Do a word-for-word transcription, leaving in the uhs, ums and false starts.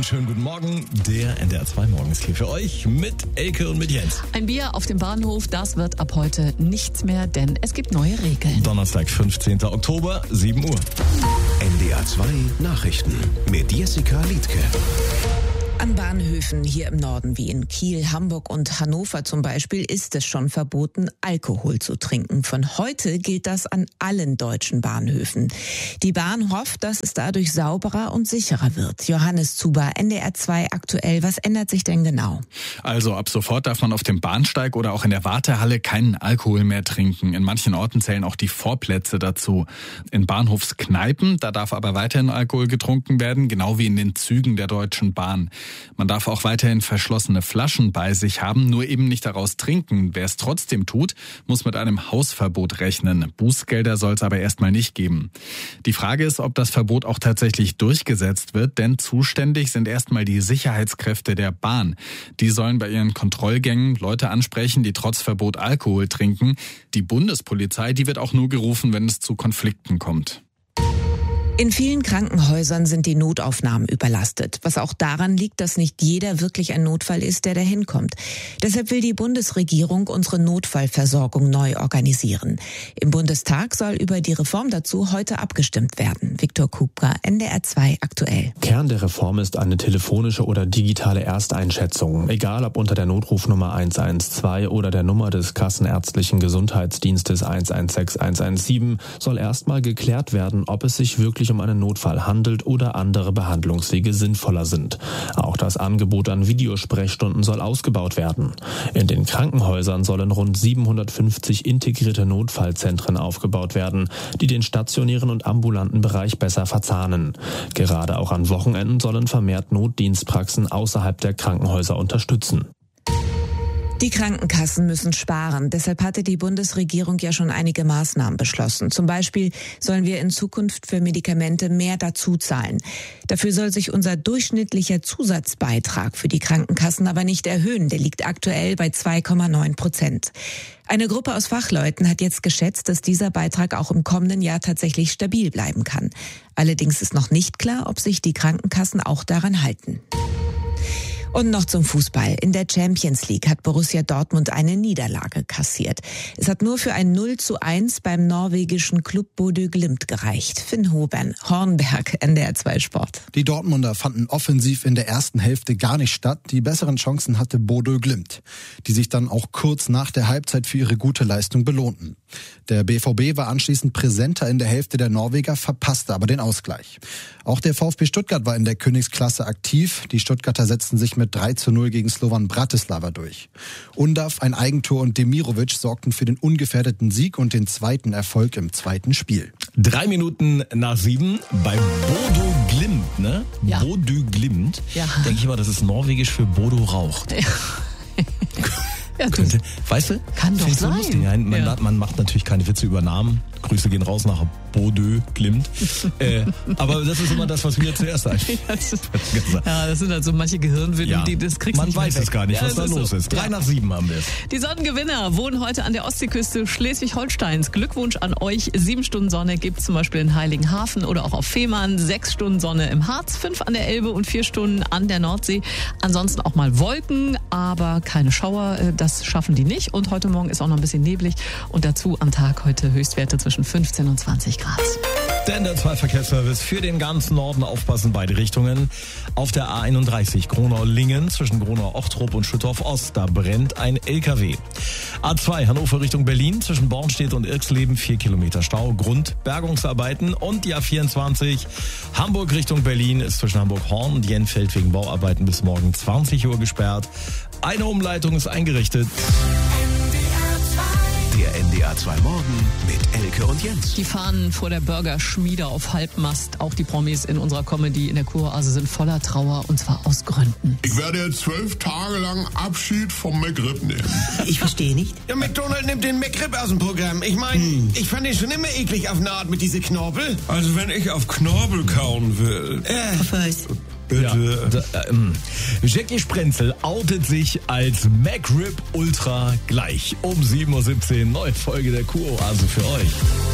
schönen guten Morgen. Der N D R zwei Morgen ist hier für euch mit Elke und mit Jens. Ein Bier auf dem Bahnhof, das wird ab heute nichts mehr, denn es gibt neue Regeln. Donnerstag, fünfzehnten Oktober, sieben Uhr. N D R zwei Nachrichten mit Jessica Liedtke. An Bahnhöfen hier im Norden wie in Kiel, Hamburg und Hannover zum Beispiel ist es schon verboten, Alkohol zu trinken. Von heute gilt das an allen deutschen Bahnhöfen. Die Bahn hofft, dass es dadurch sauberer und sicherer wird. Johannes Zuber, N D R zwei aktuell. Was ändert sich denn genau? Also ab sofort darf man auf dem Bahnsteig oder auch in der Wartehalle keinen Alkohol mehr trinken. In manchen Orten zählen auch die Vorplätze dazu. In Bahnhofskneipen, da darf aber weiterhin Alkohol getrunken werden, genau wie in den Zügen der Deutschen Bahn. Man darf auch weiterhin verschlossene Flaschen bei sich haben, nur eben nicht daraus trinken. Wer es trotzdem tut, muss mit einem Hausverbot rechnen. Bußgelder soll es aber erstmal nicht geben. Die Frage ist, ob das Verbot auch tatsächlich durchgesetzt wird, denn zuständig sind erstmal die Sicherheitskräfte der Bahn. Die sollen bei ihren Kontrollgängen Leute ansprechen, die trotz Verbot Alkohol trinken. Die Bundespolizei, die wird auch nur gerufen, wenn es zu Konflikten kommt. In vielen Krankenhäusern sind die Notaufnahmen überlastet, was auch daran liegt, dass nicht jeder wirklich ein Notfall ist, der dahin kommt. Deshalb will die Bundesregierung unsere Notfallversorgung neu organisieren. Im Bundestag soll über die Reform dazu heute abgestimmt werden. Viktor Kupka, N D R zwei aktuell. Kern der Reform ist eine telefonische oder digitale Ersteinschätzung. Egal ob unter der Notrufnummer eins eins zwei oder der Nummer des Kassenärztlichen Gesundheitsdienstes eins eins sechs eins eins sieben soll erstmal geklärt werden, ob es sich wirklich um einen Notfall handelt oder andere Behandlungswege sinnvoller sind. Auch das Angebot an Videosprechstunden soll ausgebaut werden. In den Krankenhäusern sollen rund siebenhundertfünfzig integrierte Notfallzentren aufgebaut werden, die den stationären und ambulanten Bereich besser verzahnen. Gerade auch an Wochenenden sollen vermehrt Notdienstpraxen außerhalb der Krankenhäuser unterstützen. Die Krankenkassen müssen sparen. Deshalb hatte die Bundesregierung ja schon einige Maßnahmen beschlossen. Zum Beispiel sollen wir in Zukunft für Medikamente mehr dazu zahlen. Dafür soll sich unser durchschnittlicher Zusatzbeitrag für die Krankenkassen aber nicht erhöhen. Der liegt aktuell bei zwei Komma neun Prozent. Eine Gruppe aus Fachleuten hat jetzt geschätzt, dass dieser Beitrag auch im kommenden Jahr tatsächlich stabil bleiben kann. Allerdings ist noch nicht klar, ob sich die Krankenkassen auch daran halten. Und noch zum Fußball. In der Champions League hat Borussia Dortmund eine Niederlage kassiert. Es hat nur für ein null zu eins beim norwegischen Club Bodø Glimt gereicht. Finn Hoben, Hornberg, N D R zwei Sport. Die Dortmunder fanden offensiv in der ersten Hälfte gar nicht statt. Die besseren Chancen hatte Bodø Glimt, die sich dann auch kurz nach der Halbzeit für ihre gute Leistung belohnten. Der B V B war anschließend präsenter in der Hälfte der Norweger, verpasste aber den Ausgleich. Auch der VfB Stuttgart war in der Königsklasse aktiv. Die Stuttgarter setzten sich mit drei zu null gegen Slovan Bratislava durch. Undav, ein Eigentor und Demirovic sorgten für den ungefährdeten Sieg und den zweiten Erfolg im zweiten Spiel. Drei Minuten nach sieben bei Bodø Glimt, ne? Ja. Bodø Glimt. Ja. Denke ich mal, das ist norwegisch für Bodo raucht. Ja. Ja, du. Könnte, weißt du? Kann doch Find's so sein. lustig. Nein, man, Ja. man macht natürlich keine Witze über Namen. Grüße gehen raus nach Bodø Glimt. äh, aber das ist immer das, was mir zuerst einfällt. Ja, das sind halt so manche Gehirnwindungen, Ja, die das kriegst du man nicht mehr weiß weg. es gar nicht, Ja, was das da los so. ist. Drei Ja. nach sieben haben wir es. Die Sonnengewinner wohnen heute an der Ostseeküste Schleswig-Holsteins. Glückwunsch an euch. Sieben Stunden Sonne gibt es zum Beispiel in Heiligenhafen oder auch auf Fehmarn. Sechs Stunden Sonne im Harz, fünf an der Elbe und vier Stunden an der Nordsee. Ansonsten auch mal Wolken, aber keine Schauer. Das schaffen die nicht. Und heute Morgen ist auch noch ein bisschen neblig. Und dazu am Tag heute Höchstwerte zwischen fünfzehn und zwanzig Grad. Der N D R zwei Verkehrsservice für den ganzen Norden, aufpassen, beide Richtungen. Auf der A einunddreißig Gronau-Lingen zwischen Gronau-Ochtrup und Schüttorf-Ost, da brennt ein L K W. A zwei Hannover Richtung Berlin zwischen Bornstedt und Irxleben, vier Kilometer Stau, Grundbergungsarbeiten. Und die A vierundzwanzig Hamburg Richtung Berlin ist zwischen Hamburg-Horn und Jenfeld wegen Bauarbeiten bis morgen zwanzig Uhr gesperrt. Eine Umleitung ist eingerichtet. Der N D R zwei Morgen mit Elke und Jens. Die Fahnen vor der Burgerschmiede auf Halbmast, auch die Promis in unserer Comedy in der Kuroase sind voller Trauer und zwar aus Gründen. Ich werde jetzt zwölf Tage lang Abschied vom McRib nehmen. Ich verstehe nicht. Ja, McDonald nimmt den McRib aus dem Programm. Ich meine, hm. ich fand den schon immer eklig auf eine Art mit diese Knorpel. Also wenn ich auf Knorpel kauen will. Äh. Was? Bitte. Ja, da, ähm, Jackie Sprenzel outet sich als McRib Ultra gleich. Um sieben Uhr siebzehn, neue Folge der Kuroase für euch.